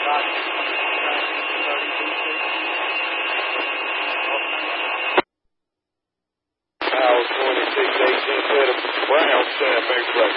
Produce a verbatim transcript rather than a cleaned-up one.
House twenty-six eighteen said a Brown sent a big